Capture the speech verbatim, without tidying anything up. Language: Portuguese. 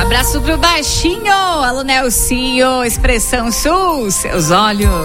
Abraço pro baixinho, alô Nelsinho, Expressão Sul, seus olhos.